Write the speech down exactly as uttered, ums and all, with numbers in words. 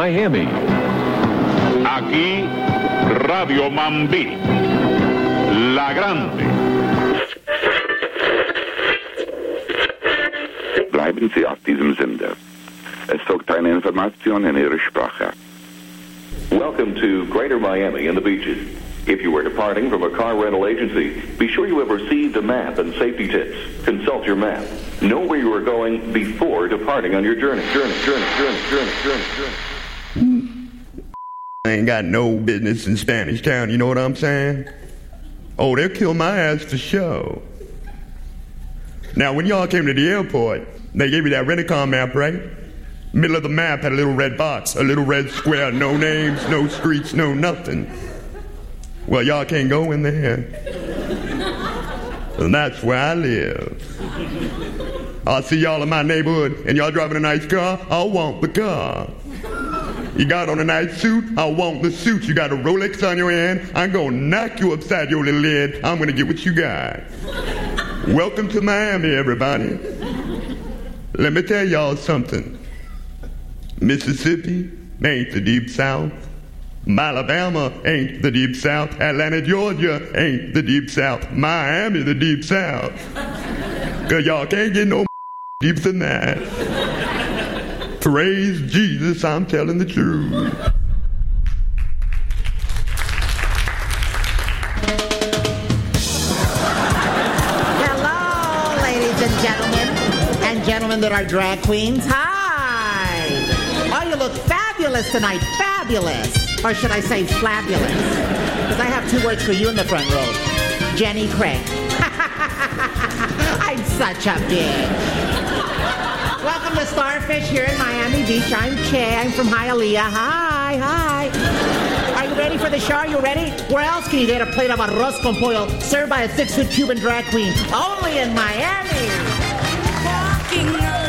Miami. Aquí, Radio Mambí, la grande. Bleiben Sie auf diesem Sender. Es folgt eine Information in Ihrer Sprache. Welcome to Greater Miami and the beaches. If you are departing from a car rental agency, be sure you have received a map and safety tips. Consult your map. Know where you are going before departing on your journey. Journey, journey, journey, journey, journey, journey. I ain't got no business in Spanish Town, you know what I'm saying? Oh, they'll kill my ass for sure. Now, when y'all came to the airport, they gave you that rent-a-car map, right? Middle of the map had a little red box, a little red square, no names, no streets, no nothing. Well, y'all can't go in there. And that's where I live. I'll see y'all in my neighborhood, and y'all driving a nice car, I'll want the car. You got on a nice suit, I want the suit. You got a Rolex on your hand, I'm gonna knock you upside your little head. I'm gonna get what you got. Welcome to Miami, everybody. Let me tell y'all something. Mississippi ain't the deep south. Alabama ain't the deep south. Atlanta, Georgia ain't the deep south. Miami the deep south. Cause y'all can't get no deeper than that. Praise Jesus, I'm telling the truth. Hello, ladies and gentlemen, and gentlemen that are drag queens. Hi! Oh, you look fabulous tonight. Fabulous. Or should I say flabulous? Because I have two words for you in the front row. Jenny Craig. I'm such a bitch. Welcome to Starfish here in Miami Beach. I'm Che. I'm from Hialeah. Hi, hi. Are you ready for the show? Are you ready? Where else can you get a plate of arroz con pollo served by a six-foot Cuban drag queen? Only in Miami. Walking